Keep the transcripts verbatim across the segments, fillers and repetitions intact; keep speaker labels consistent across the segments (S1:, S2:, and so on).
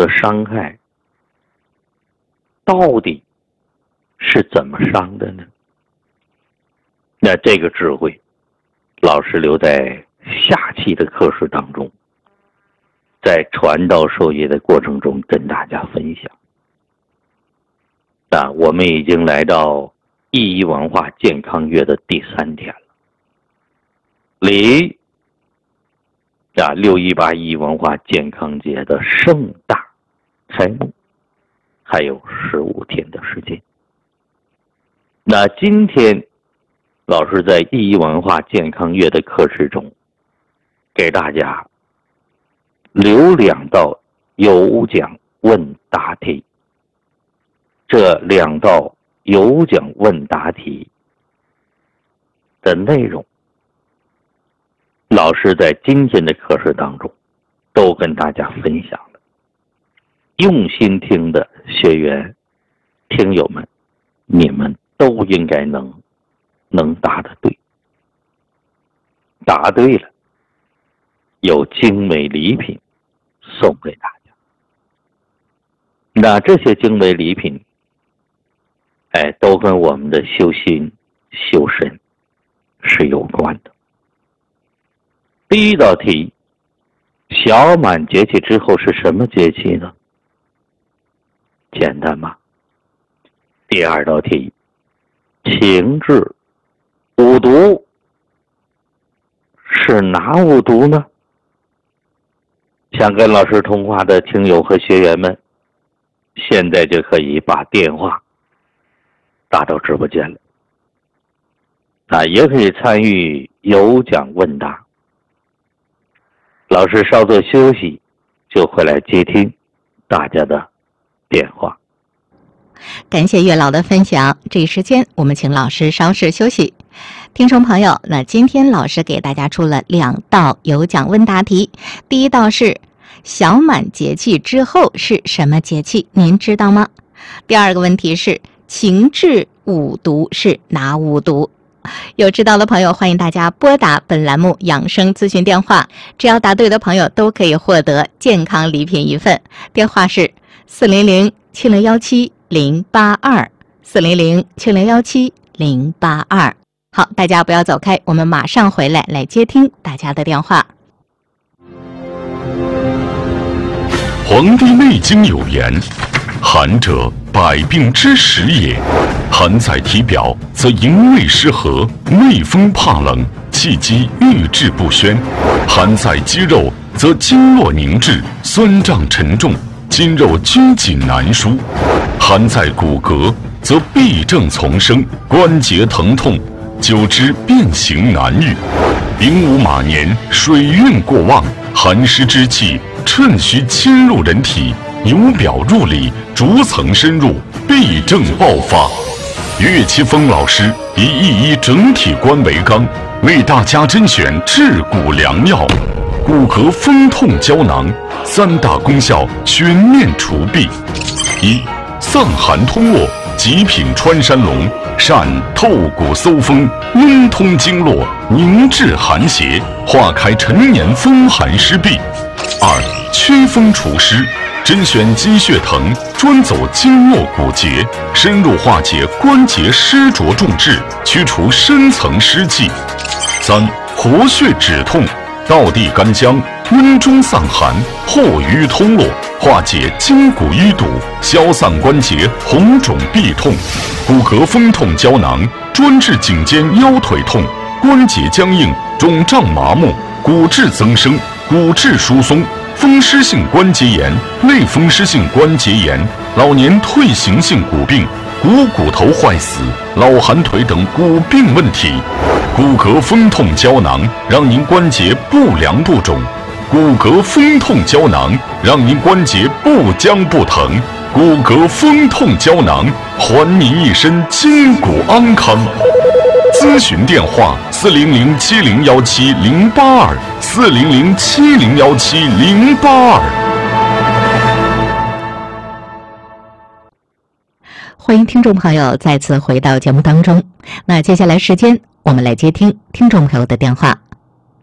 S1: 的伤害到底是怎么伤的呢？那这个智慧，老师留在下期的课时当中，在传道授业的过程中跟大家分享。那我们已经来到意义文化健康月的第三天了，离啊六一八意义文化健康节的盛大开幕还有十五天的时间。那今天老师在意义文化健康月的课时中，给大家留两道有奖问答题。这两道有奖问答题的内容，老师在今天的课时当中都跟大家分享了。用心听的学员听友们，你们都应该能能答得对。答对了，有精美礼品送给大家。那这些精美礼品哎，都跟我们的修心修身是有关的。第一道题，小满节气之后是什么节气呢？简单吗？第二道题，情志五毒是哪五毒呢？想跟老师通话的听友和学员们，现在就可以把电话打到直播间了，啊，也可以参与有奖问答。老师稍作休息，就会来接听大家的电话。
S2: 感谢岳老的分享，这一时间我们请老师稍事休息。听众朋友，那今天老师给大家出了两道有奖问答题。第一道是小满节气之后是什么节气，您知道吗？第二个问题是情志五毒是哪五毒？有知道的朋友，欢迎大家拨打本栏目养生咨询电话，只要答对的朋友都可以获得健康礼品一份。电话是四零零七零幺七零八二四零零七零幺七零八二。好，大家不要走开，我们马上回来来接听大家的电话。
S3: 《黄帝内经》有言：寒者，百病之始也。寒在体表，则营卫失和，内风怕冷，气机郁滞不宣；寒在肌肉，则经络凝滞，酸胀沉重，筋肉拘紧难舒；寒在骨骼，则痹症丛生，关节疼痛，久之变形难愈。丙午马年，水运过旺，寒湿之气趁虚侵入人体，由表入里，逐层深入，痹症爆发。岳其峰老师以一医整体观为纲，为大家甄选治骨良药，骨骼风痛胶囊，三大功效全面除痹。一、散寒通络，极品穿山龙，善透骨搜风，温通经络，凝滞寒邪，化开陈年风寒湿痹。二、祛风除湿，甄选鸡血藤，专走经络骨节，深入化解关节湿浊重滞，驱除深层湿气。三、活血止痛，道地干姜，温中散寒，后瘀通络，化解筋骨淤堵，消散关节红肿痹痛。骨骼风痛胶囊，专治颈肩腰腿痛，关节僵硬，肿胀麻木，骨质增生，骨质疏松，风湿性关节炎、类风湿性关节炎、老年退行性骨病、股骨头坏死、老寒腿等骨病问题。骨骼风痛胶囊让您关节不凉不肿，骨骼风痛胶囊让您关节不僵不疼，骨骼风痛胶囊还您一身筋骨安康。咨询电话：四零零七零幺七零八二，四零零七零幺七零八二。
S2: 欢迎听众朋友再次回到节目当中。那接下来时间，我们来接听听众朋友的电话。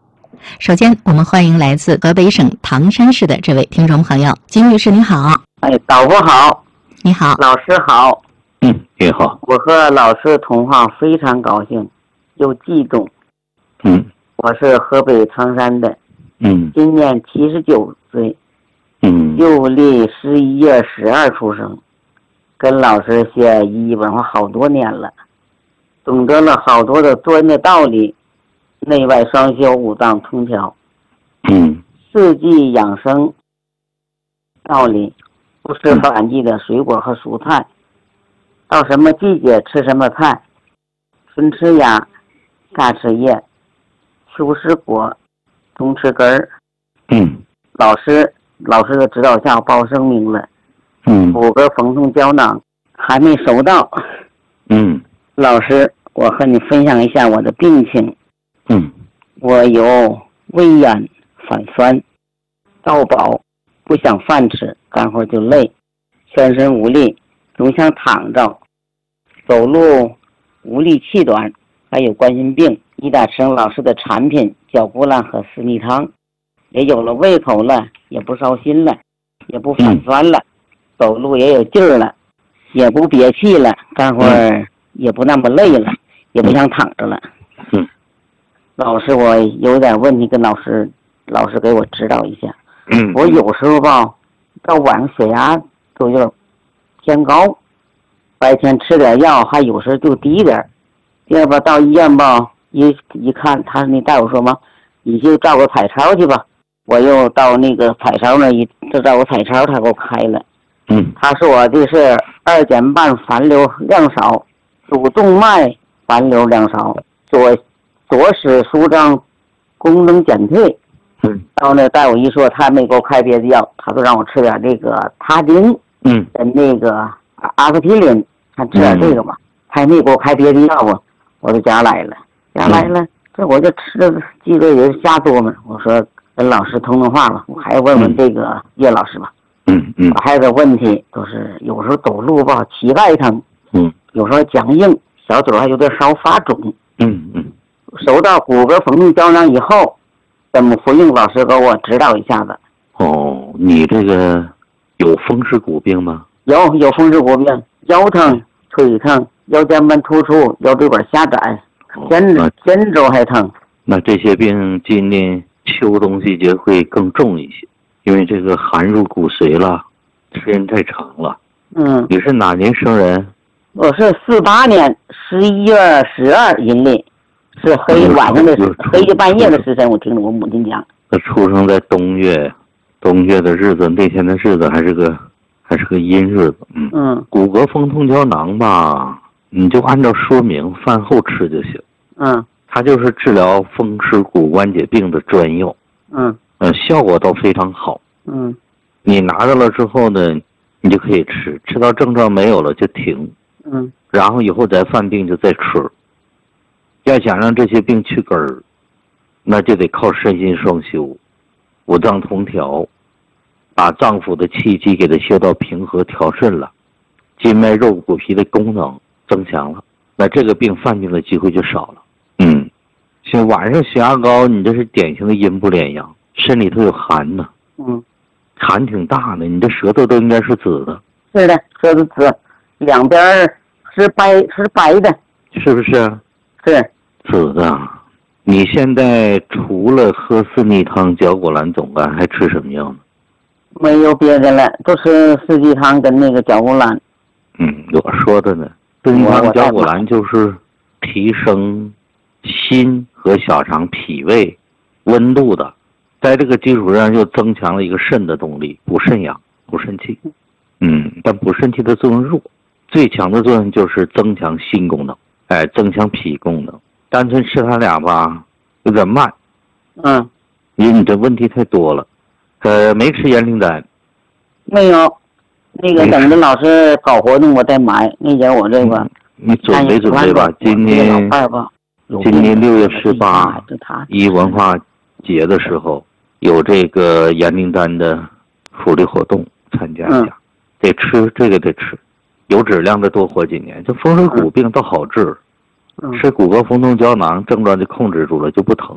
S2: 首先，我们欢迎来自河北省唐山市的这位听众朋友，金女士，你好。
S4: 哎，导播好，
S2: 你好，
S4: 老师好。
S1: 嗯，你好。
S4: 我和老师通话非常高兴，又激动。
S1: 嗯，
S4: 我是河北唐山的，
S1: 嗯，
S4: 今年七十九岁，
S1: 嗯，
S4: 旧历十一月十二出生，跟老师学医医文化好多年了，懂得了好多的做人的道理，内外双修，五脏通调，
S1: 嗯，
S4: 四季养生道理，不吃反季的水果和蔬菜，到什么季节吃什么菜，春吃芽，夏吃叶，秋吃果，冬吃根儿。
S1: 嗯，
S4: 老师老师的指导下报声明了，
S1: 嗯，
S4: 骨骼缝痛胶囊还没收到。
S1: 嗯，
S4: 老师，我和你分享一下我的病情。
S1: 嗯，
S4: 我有胃炎、反酸、到饱，不想饭吃，干活就累，全身无力，总想躺着，走路无力气短，还有冠心病。一打吃老师的产品绞骨兰和四逆汤，也有了胃口了，也不烧心了，也不反酸了，走路也有劲儿了，也不憋气了，干活也不那么累了，也不想躺着了。
S1: 嗯，
S4: 老师，我有点问题跟老师老师给我指导一下。
S1: 嗯，
S4: 我有时候吧，到晚上血压都有点偏高，白天吃点药，还有时候就低点。第二吧，到医院吧，一一看，他那大夫说嘛，你就照个彩超去吧。我又到那个彩超那一这照个彩超，他给我开了。
S1: 嗯，
S4: 他说我这是二尖瓣反流量少，主动脉反流量少，左左室舒张功能减退。
S1: 嗯，
S4: 然后那大夫一说，他没给我开别的药，他说让我吃点这个他汀，
S1: 嗯，
S4: 跟那个阿司匹林，看吃点这个吧。他也没给我开别的药啊，我就家来了，家来了，这我就吃了几个月瞎琢磨。我说跟老师通通话吧，我还问问这个叶老师吧。
S1: 嗯嗯，
S4: 我还有个问题，就是有时候走路吧，膝盖疼，
S1: 嗯，
S4: 有时候僵硬，小腿还有点稍发肿。
S1: 嗯嗯，
S4: 收到骨骼缝痛胶囊以后，怎么服用？老师给我指导一下子。
S1: 哦，你这个有风湿骨病吗？
S4: 有有风湿骨病，腰疼、腿疼、腰间盘突出、腰椎管狭窄，肩肩周还疼。
S1: 那这些病今年秋冬季节会更重一些，因为这个寒入骨髓了，时间太长了。
S4: 嗯，
S1: 你是哪年生人？
S4: 我是四八年十一月十二阴历，是黑晚上的黑夜半夜的时辰。我听着我母亲讲，
S1: 他出生在冬月，冬月的日子，那天的日子还是个还是个阴日子。嗯
S4: 嗯，
S1: 骨骼缝痛胶囊吧，你就按照说明饭后吃就行。
S4: 嗯，
S1: 它就是治疗风湿骨关节病的专药。
S4: 嗯
S1: 呃，效果倒非常好。
S4: 嗯
S1: 你拿到了之后呢，你就可以吃，吃到症状没有了就停，
S4: 嗯
S1: 然后以后再犯病就再吃。要想让这些病去根儿，那就得靠身心双修，五脏同调，把脏腑的气机给它修到平和调顺了，筋脉肉骨皮的功能增强了，那这个病犯病的机会就少了。嗯，像晚上血压高，你这是典型的阴不敛阳，身里头有寒呢，
S4: 嗯，
S1: 寒挺大的，你这舌头都应该是紫的。
S4: 是的，舌头紫，两边是白是白的，
S1: 是不是？
S4: 是
S1: 紫的。你现在除了喝四逆汤、绞骨兰总甘，还吃什么药呢？
S4: 没有别的了，都是四季汤跟那个绞骨兰。
S1: 嗯，我说的呢，四逆汤、绞骨兰就是提升心和小肠脾胃温度的，在这个基础上又增强了一个肾的动力，补肾阳、补肾气。嗯，但补肾气的作用弱，最强的作用就是增强心功能，哎，增强脾功能。单纯吃它俩吧，有点慢。
S4: 嗯，
S1: 因为你这问题太多了。呃，没吃延灵丹。
S4: 没有，那个等着老师搞活动我再买。那节我这个、
S1: 嗯，你准备准备吧。今年今年六月十八，一文化节的时候有这个延灵丹的福利活动，参加一下。嗯，得吃这个得吃，有质量的多活几年。这风湿骨病倒好治，
S4: 嗯、
S1: 吃骨骼缝痛胶囊症状就控制住了，就不疼了。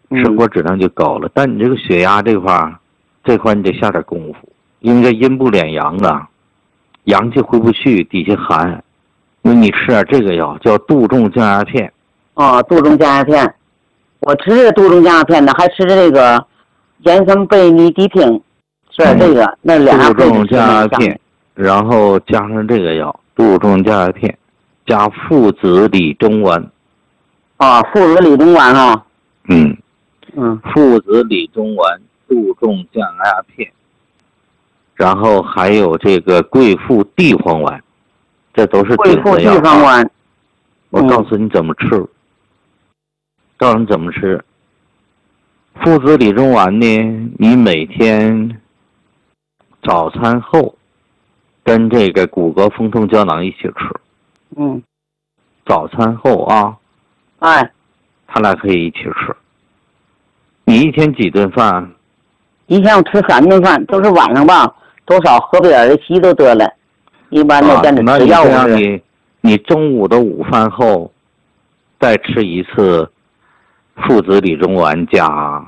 S1: 生活质量就高了。但你这个血压这块儿，这块你得下点功夫，因为这阴部敛阳啊，阳气回不去，底下寒。那你吃点这个药，叫杜仲降压片。
S4: 哦，杜仲降压片，我吃这个杜仲降压片呢，还吃这个盐酸贝尼地平，吃点这个，嗯、那俩
S1: 杜仲降压片，然后加上这个药，杜仲降压片，加附子理中丸。
S4: 啊，附子理中丸哈。
S1: 嗯
S4: 嗯，
S1: 附子理中丸、杜仲降压片，然后还有这个桂附地黄丸，这都是
S4: 桂附地黄丸。
S1: 我告诉你怎么吃，嗯、告诉你怎么吃。附子理中丸呢，你每天早餐后跟这个骨骼风痛胶囊一起吃。
S4: 嗯，
S1: 早餐后啊。
S4: 哎，
S1: 他俩可以一起吃。你一天几顿饭？
S4: 一天我吃三顿饭，都是晚上吧，多少喝点儿稀都得了。一般的在那吃药物。
S1: 那你你你中午的午饭后，再吃一次附子理中丸加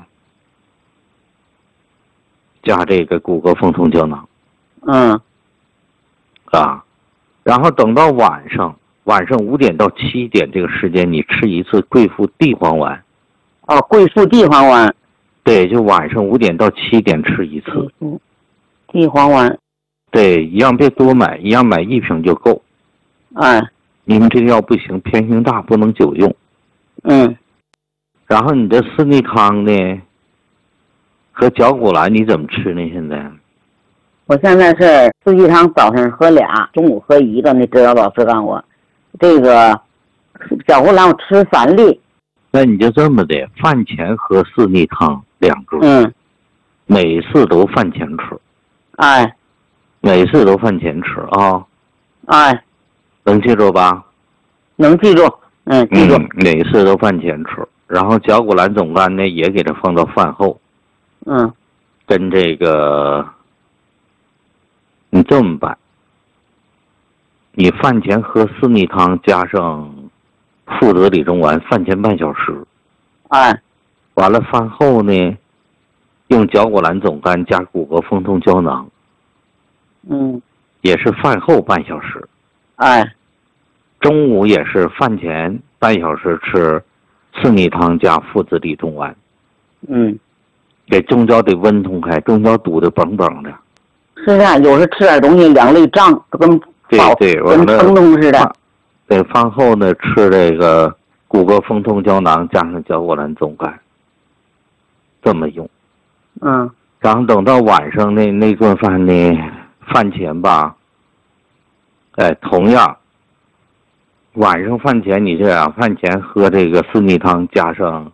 S1: 加这个骨骼风痛胶囊。
S4: 嗯。
S1: 啊，然后等到晚上。晚上五点到七点这个时间，你吃一次桂附地黄丸。
S4: 哦，桂附地黄丸。
S1: 对，就晚上五点到七点吃一次。
S4: 嗯，地黄丸。
S1: 对，一样别多买，一样买一瓶就够。
S4: 哎。
S1: 因为这个药不行，偏性大，不能久用。
S4: 嗯。
S1: 然后你的四逆汤呢，和绞股蓝你怎么吃呢？现在？
S4: 我现在是四逆汤，早上喝俩，中午喝一个。那指导老师告诉我。这个绞股蓝我吃三粒，
S1: 那你就这么的，饭前喝四逆汤两支，
S4: 嗯，
S1: 每次都饭前吃，
S4: 哎，
S1: 每次都饭前吃啊，
S4: 哎，
S1: 能记住吧？
S4: 能记住，嗯，记住，
S1: 嗯、每次都饭前吃，然后绞股蓝总干呢也给它放到饭后，
S4: 嗯，
S1: 跟这个，你这么办。你饭前喝四逆汤加上附子理中丸，饭前半小时。
S4: 哎，
S1: 完了饭后呢，用绞股蓝总干加骨骼风痛胶囊。
S4: 嗯，
S1: 也是饭后半小时。
S4: 哎，
S1: 中午也是饭前半小时吃四逆汤加附子理中丸。
S4: 嗯，
S1: 给中焦得温通开，中焦堵得绷绷的。
S4: 是啊，有时吃点东西两肋胀，都跟
S1: 对对，
S4: 跟疼痛似的。
S1: 对，饭后呢吃这个骨骼风痛胶囊加上绞股蓝总干，这么用。
S4: 嗯。
S1: 然后等到晚上那那顿饭呢，饭前吧，哎，同样，晚上饭前你这样，饭前喝这个四逆汤加上，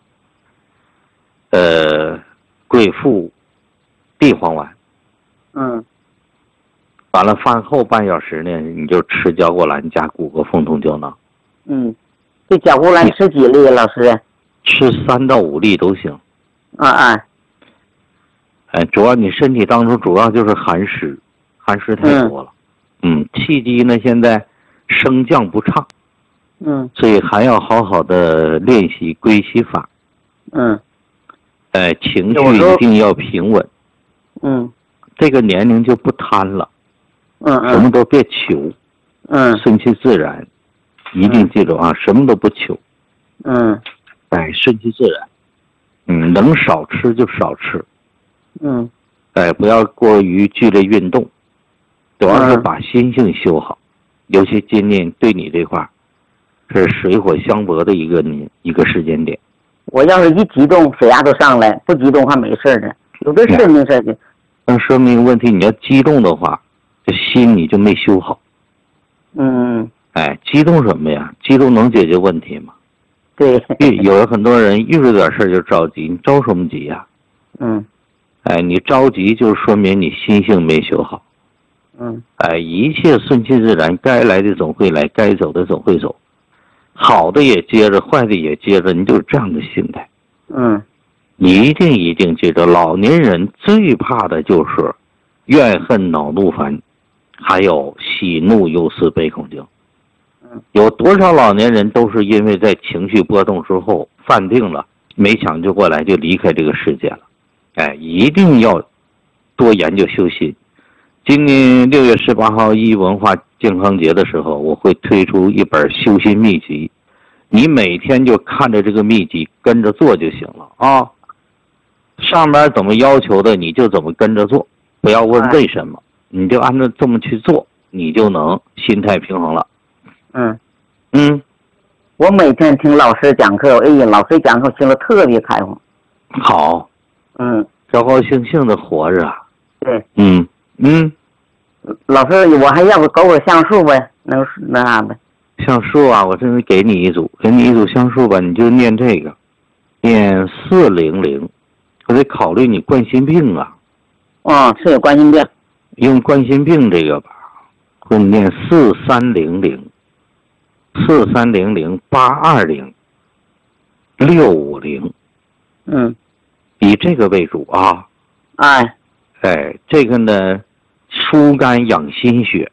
S1: 呃，桂附地黄丸。
S4: 嗯。
S1: 完了，饭后半小时呢，你就吃绞股蓝加骨骼风痛胶囊。
S4: 嗯，这绞股蓝吃几粒，老师？
S1: 吃三到五粒都行。
S4: 啊啊。
S1: 哎，主要你身体当中主要就是寒湿，寒湿太多了。嗯, 嗯，气机呢现在升降不畅。
S4: 嗯。
S1: 所以还要好好的练习归息法。
S4: 嗯。
S1: 哎，情绪一定要平稳。
S4: 嗯。
S1: 这个年龄就不贪了。
S4: 嗯嗯，
S1: 什么都别求，
S4: 嗯，
S1: 顺其自然，一定记住啊，嗯、什么都不求，
S4: 嗯，
S1: 哎，顺其自然，嗯，能少吃就少吃，
S4: 嗯，
S1: 哎，不要过于剧烈运动，主要是把心性修好，嗯、尤其今年对你这块是水火相搏的一个你一个时间点。
S4: 我要是一激动，血压都上来；不激动还没事的，有的是没事的。
S1: 那说明问题，你要激动的话。这心你就没修好。
S4: 嗯，
S1: 哎，激动什么呀？激动能解决问题吗？
S4: 对。
S1: 有很多人遇着点事就着急，你着什么急呀？
S4: 嗯。
S1: 哎，你着急就说明你心性没修好。
S4: 嗯。
S1: 哎，一切顺其自然，该来的总会来，该走的总会走，好的也接着，坏的也接着，你就是这样的心态。
S4: 嗯。
S1: 一定一定记得，老年人最怕的就是怨恨恼怒烦。还有喜怒忧思悲恐惊，有多少老年人都是因为在情绪波动之后犯病了， 没抢救过来就离开这个世界了。哎，一定要多研究修心。今年六月十八号一文化健康节的时候，我会推出一本修心秘籍，你每天就看着这个秘籍跟着做就行了啊。上面怎么要求的你就怎么跟着做，不要问为什么，你就按照这么去做，你就能心态平衡了。
S4: 嗯
S1: 嗯，
S4: 我每天听老师讲课，哎呀，老师讲课听了特别开放。
S1: 好，
S4: 嗯，
S1: 高高兴兴的活着啊。
S4: 对，
S1: 嗯嗯，
S4: 老师，我还要不搞个像素呗？能那啥呗？
S1: 像素啊，我真是给你一组，给你一组像素吧，你就念这个，念四零零。我得考虑你冠心病啊。
S4: 哦，是有冠心病。
S1: 用冠心病这个吧，会念四三零零，四三零零八二零六五零。
S4: 嗯，
S1: 以这个为主啊。
S4: 哎，
S1: 哎，这个呢，疏肝养心血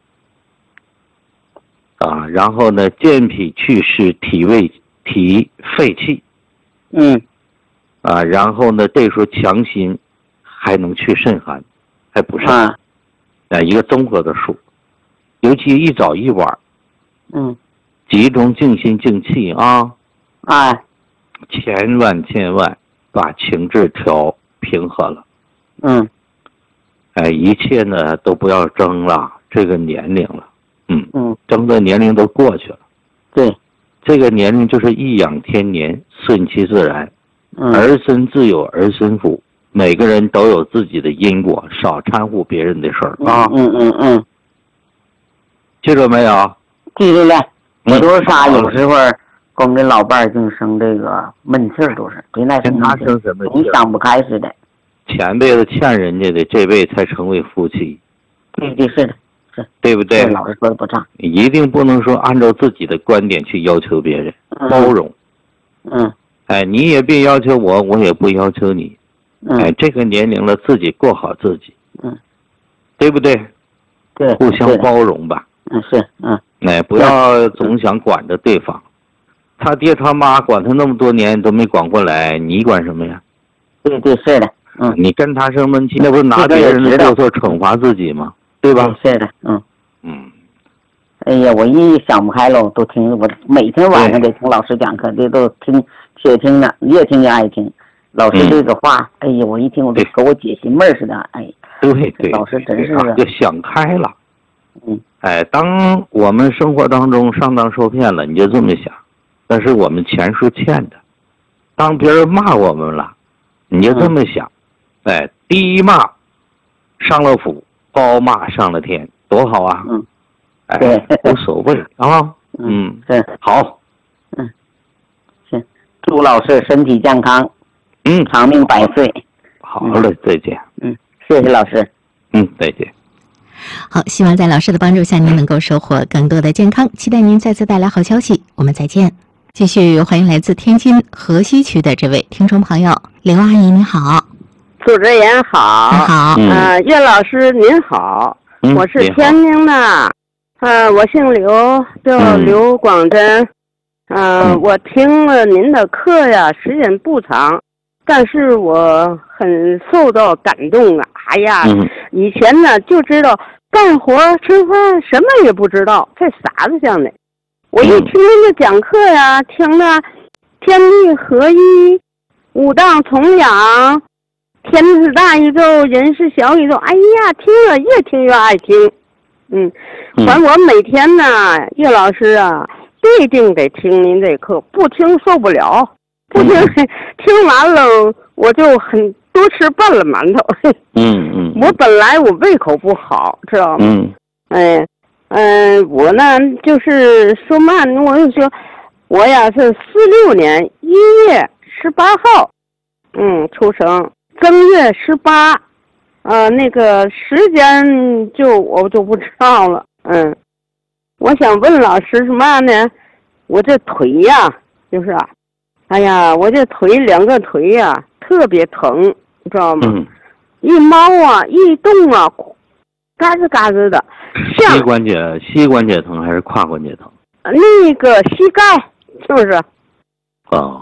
S1: 啊，然后呢，健脾祛湿，体胃提肺气。
S4: 嗯。
S1: 啊，然后呢，这时候强心，还能去肾寒，还补肾。
S4: 啊，
S1: 啊，一个综合的术，尤其一早一晚。
S4: 嗯。
S1: 集中静心静气啊。
S4: 哎。
S1: 千万千万把情志调平和了。
S4: 嗯。
S1: 哎，一切呢都不要争了，这个年龄了。嗯。
S4: 嗯。
S1: 争的年龄都过去了。
S4: 对。
S1: 这个年龄就是颐养天年，顺其自然。
S4: 嗯。
S1: 儿孙自有儿孙福，每个人都有自己的因果，少掺和别人的事儿啊。
S4: 嗯嗯嗯。
S1: 记住没有？
S4: 记住了。我都是啥？
S1: 嗯、
S4: 有时候跟我们老伴儿净生这个闷气儿，都是对那
S1: 跟他生什么气？
S4: 总想不开似的。
S1: 前辈子欠人家的，这辈子才成为夫妻。
S4: 对对是的，是。
S1: 对不对？
S4: 老师说的不差。
S1: 一定不能说按照自己的观点去要求别人，
S4: 嗯、
S1: 包容。
S4: 嗯。
S1: 哎，你也别要求我，我也不要求你。
S4: 嗯。
S1: 哎，这个年龄了，自己过好自己。
S4: 嗯。
S1: 对不对？
S4: 对。
S1: 互相包容吧。
S4: 嗯，是，嗯。
S1: 哎，不要总想管着对方。他爹他妈管他那么多年都没管过来，你管什么呀？
S4: 对对是的。嗯。
S1: 你跟他生闷气，那不是拿别人的过错惩罚自己吗？对吧？
S4: 是的。嗯。
S1: 嗯。
S4: 哎呀，我一想不开了，都听我每天晚上得听老师讲课，这都听且听呢，越听越爱听。老师这个话，嗯、哎呀，我一听我都给我解心闷似的，哎。
S1: 对对。
S4: 老师真是
S1: 啊，就想开了。
S4: 嗯。
S1: 哎，当我们生活当中上当受骗了，你就这么想，但是我们钱是欠的。当别人骂我们了，你就这么想，嗯、哎，低骂上了府，高骂上了天，多好啊！
S4: 嗯。
S1: 哎，无所谓啊。嗯，
S4: 是
S1: 好。
S4: 嗯，是，祝老师身体健康，
S1: 嗯，
S4: 长命百岁。
S1: 好了，嗯、再见。
S4: 嗯，谢谢老师。
S1: 嗯，再见。
S2: 好，希望在老师的帮助下，您能够收获更多的健康。期待您再次带来好消息，我们再见。继续欢迎来自天津河西区的这位听众朋友刘阿姨，你好。
S5: 主持人好。
S2: 你好。
S5: 呃，岳老师您好，
S1: 嗯、
S5: 我是天津的。呃，我姓刘，叫刘广珍。呃，
S1: 嗯、
S5: 我听了您的课呀，时间不长，但是我很受到感动啊！哎呀，
S1: 嗯、
S5: 以前呢就知道干活吃饭，什么也不知道，这傻子像的。我一听您的讲课呀，听了天地合一，五脏重养，天是大宇宙，人是小宇宙。哎呀，听了越听越爱听。嗯，反正我每天呢，岳老师啊，必定得听您这课，不听受不了，不听、嗯、听完了我就很多吃半了馒头。
S1: 嗯嗯。
S5: 我本来我胃口不好，知道吗？
S1: 嗯。
S5: 哎，嗯、呃，我呢就是说嘛，我就说，我呀是四六年一月十八号，嗯，出生，正月十八。呃，那个时间就我就不知道了。嗯，我想问老师什么呢？我这腿呀，就是啊，哎呀，我这腿两个腿呀特别疼，你知道吗？
S1: 嗯。
S5: 一猫啊，一动啊，嘎吱嘎吱的。
S1: 膝关节膝关节疼还是胯关节疼？
S5: 那个膝盖就是。
S1: 哦。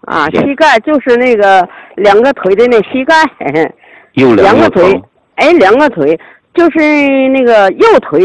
S5: 啊，膝盖就是那个两个腿的那膝盖，
S1: 右
S5: 两
S1: 个
S5: 腿，哎，两个腿就是那个右腿